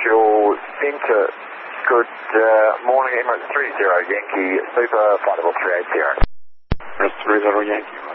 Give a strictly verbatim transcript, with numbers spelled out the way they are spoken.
Central Center. Good uh, morning, Emirates three zero Yankee Super, flight level three eighty. Emirates three zero Yankee.